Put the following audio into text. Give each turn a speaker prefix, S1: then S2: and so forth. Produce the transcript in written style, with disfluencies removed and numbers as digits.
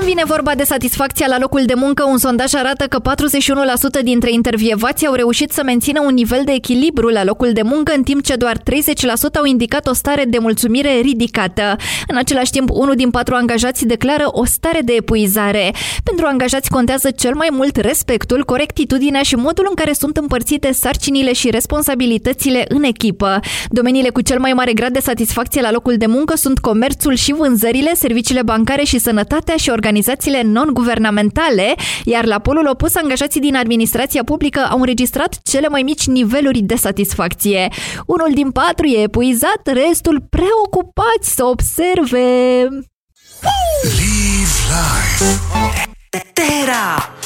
S1: Când vine vorba de satisfacția la locul de muncă, un sondaj arată că 41% dintre intervievați au reușit să mențină un nivel de echilibru la locul de muncă, în timp ce doar 30% au indicat o stare de mulțumire ridicată. În același timp, 1 din 4 angajați declară o stare de epuizare. Pentru angajați contează cel mai mult respectul, corectitudinea și modul în care sunt împărțite sarcinile și responsabilitățile în echipă. Domeniile cu cel mai mare grad de satisfacție la locul de muncă sunt comerțul și vânzările, serviciile bancare și sănătatea și organizațiile non-guvernamentale, iar la polul opus, angajații din administrația publică au înregistrat cele mai mici niveluri de satisfacție. 1 din 4 e epuizat, restul preocupați să observe.
S2: Live life.
S3: Terra.